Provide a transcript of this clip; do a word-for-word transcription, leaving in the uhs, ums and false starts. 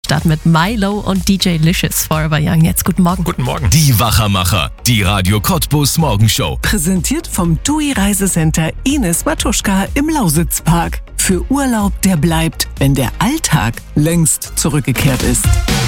Starten mit Milo und D J Licious Forever Young. Jetzt guten Morgen. Guten Morgen. Die Wachermacher, die Radio Cottbus Morgenshow. Präsentiert vom T U I Reisecenter Ines Matuschka im Lausitzpark. Für Urlaub, der bleibt, wenn der Alltag längst zurückgekehrt ist.